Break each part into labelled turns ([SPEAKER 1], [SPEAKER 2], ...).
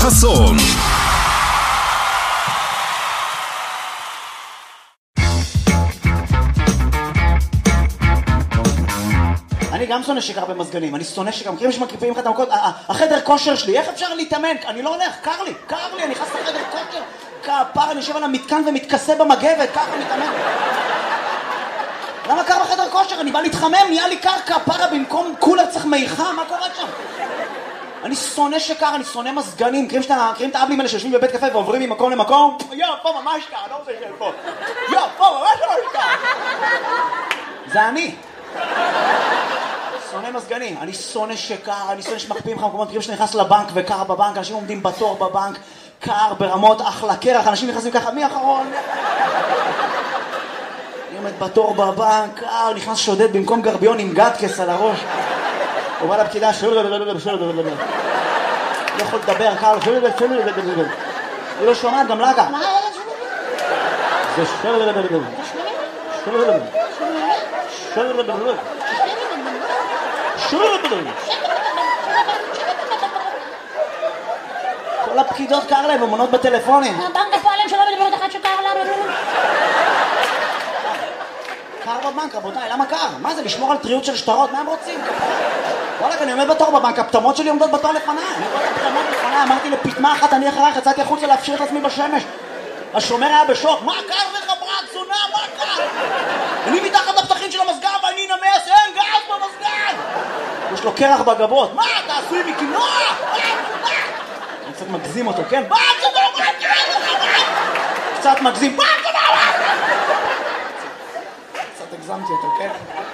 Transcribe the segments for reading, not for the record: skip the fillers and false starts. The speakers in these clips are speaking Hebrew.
[SPEAKER 1] חסון.
[SPEAKER 2] אני גם שונא שקר במזגנים, אני שונא שקר, מכירים שמקריפים לך את המקות, החדר כושר שלי, איך אפשר להתאמן? אני לא הולך, קר לי, אני נכנס לחדר כושר, כפר, אני יושב על המתקן ומתכסה במגבת, ככה מתאמן. למה קר בחדר כושר? אני בא להתחמם, נהיה לי קר, כפרה, במקום קולר צריך מיכה, מה קורה שם? אני שונא שקר, אני שונא מזגנים, מכירים את האבלים האלה שיושבים בבית קפה ועוברים ממקום למקום? פה ממש קר, לא רוצה לשאול פה. פה ממש קר. זה אני. שונא מזגנים, אני שונא שקר, אני שונא שמקפיאים לך מקומות, מכירים שנכנס לבנק וקר בבנק, אנשים עומדים בתור בבנק, קר ברמות, אחלה קרח, אנשים נכנסים ככה, מי אחרון? אני עומד בתור בבנק, קר, נכנס שודד במקום גרביון עם גדקס על הראש. הוא בא לפקידה, לא יכול לדבר, קר, היא לא שומעת גם לגה. זה כל הפקידות קר להם, ומונות בטלפונים.
[SPEAKER 3] הבנק הפועלים שלא מדברת אחת שקר לה.
[SPEAKER 2] קר בבנק, רבותיי, למה קר? מה זה, לשמור על טריות של שטרות? מה הם רוצים? וואלק, אני עומד בתור בבנק, הפטמות שלי עומדות בתור לפניי. אני רואה את הפטמות לפניי, אמרתי לפטמה אחת, אני אחרייך, יצאתי החוצה להפשיר את עצמי בשמש. השומר היה בשוק, מה קר לך ברק, זונה, מה קר? אני מתחת לפתחים של המסגר ואני נמס, אין גז במסגר! יש לו קרח בגבות, מה, אתה עשוי מקינוע? אני קצת מגזים אותו, כן? קצת מגזים, קצת הגזמתי אותו, כן?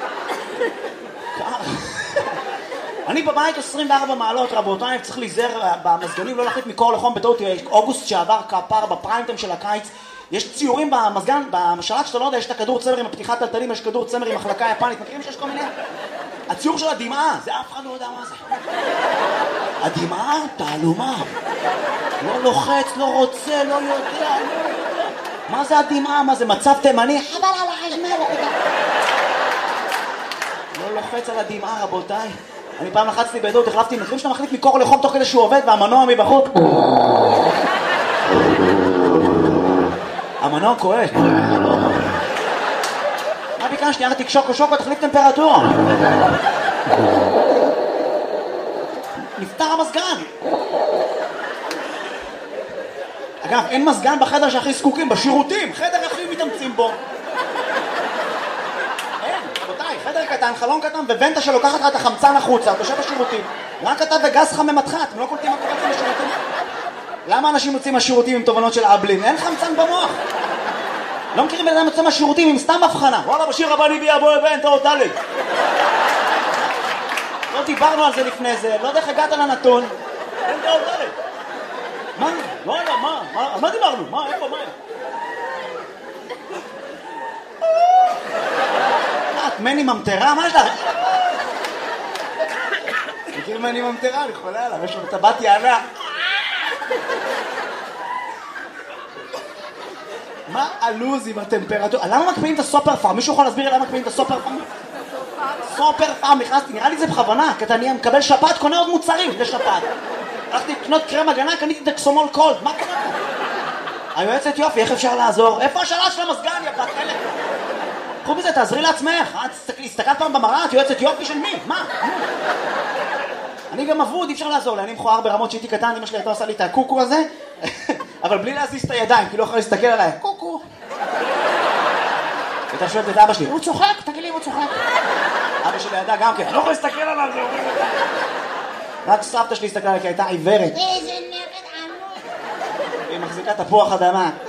[SPEAKER 2] קר. אני בבית 24 מעלות, רבותיי, צריך להיזהר במזגנים, לא להחליט מקור לחום בטעות. אוגוסט שעבר כפר בפריימטיים של הקיץ, יש ציורים במזגן, בשלט שאתה לא יודע, יש את הכדור צמר עם הפתיחת טלטלים, יש כדור צמר עם מחלקה יפנית, מכירים שיש כל מיני? הציור של הדמעה, זה אף אחד לא יודע מה זה. הדמעה, תעלומה. לא לוחץ, לא רוצה, לא יודע. מה זה הדמעה? מה זה מצב תימני?
[SPEAKER 3] חבל על החשמל.
[SPEAKER 2] לא לוחץ על הדמעה, רבותיי. אני פעם לחצתי בעדות, החלפתי, מכירים שאתה מחליט מקור לחום תוך כדי שהוא עובד והמנוע מבחוץ. המנוע כועס. מה ביקשתי? אמרתי שוקו, תחליף טמפרטורה. נפתר המזגן. אגב, אין מזגן בחדר שהכי זקוקים, בשירותים, חדר הכי מתאמצים בו. אין, רבותיי, חדר קטן, חלון קטן, וונטה שלוקחת לך את החמצן החוצה, אתה יושב בשירותים. רק אתה וגז חממתך, אתם לא קולטים מה קורה לכם בשירותים? למה אנשים יוצאים מהשירותים עם תובנות של אבלין? אין חמצן במוח. לא מכירים בן אדם יוצא מהשירותים עם סתם הבחנה. וואלה, בשיר הבא אני ביה בוא ונטה או דלג. לא דיברנו על זה לפני זה, לא יודע איך הגעת לנתון. ונטה או דלג. מה? וואלה, מה? על מה דיברנו? מה? איפה? מה? את מני ממטרה? מה יש לך? מכיר מני ממטרה? אני חולה עליו, יש לו טבעת יענה. מה הלוז עם הטמפרטורה? למה מקפיאים את הסופר פארם? מישהו יכול להסביר למה מקפיאים את הסופר פארם? סופר פארם, נכנסתי, נראה לי זה בכוונה, כי אתה מקבל שפעת, קונה עוד מוצרים לשפעת. הלכתי לקנות קרם הגנה, קניתי דקסומול קולד, מה קורה פה? היועצת יופי, איך אפשר לעזור? איפה השלט של המזגן, יא בת חלק? חוץ מזה, תעזרי לעצמך. הסתכלת פעם במראה, את יועצת יופי של מי? מה? אני גם אבוד, אי אפשר לעזור לי, אני מכוער ברמות שהייתי קטן, אמא שלי הייתה עושה לי את הקוקו הזה, אבל בלי להזיז את הידיים, כי לא יכולה להסתכל עליי. קוקו. ואתה שואלת את אבא שלי, הוא צוחק? תגיד לי, הוא צוחק. אבא שלי ידע גם כן, אני לא יכול להסתכל עליו, זה אומרים. רק סבתא שלי הסתכלה עליי, כי הייתה עיוורת.
[SPEAKER 3] איזה נגד עמוד.
[SPEAKER 2] היא מחזיקה תפוח אדמה.